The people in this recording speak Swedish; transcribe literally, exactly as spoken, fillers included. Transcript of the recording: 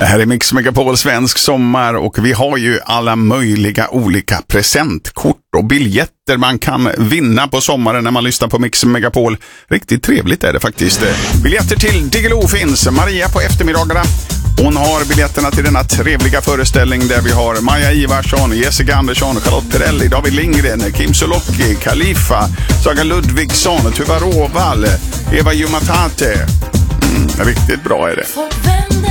Det här är Mix Megapol svensk sommar och vi har ju alla möjliga olika presentkort och biljetter man kan vinna på sommaren när man lyssnar på Mix Megapol. Riktigt trevligt är det faktiskt. Biljetter till Diggiloo finns. Maria på eftermiddagarna. Hon har biljetterna till denna trevliga föreställning där vi har Maja Ivarsson, Jessica Andersson, Charlotte Perrelli, David Lindgren, Kim Sulocki, Khalifa, Saga Ludvigsson, Tuva Råvall, Eva Jumatate. Mm, riktigt bra är det.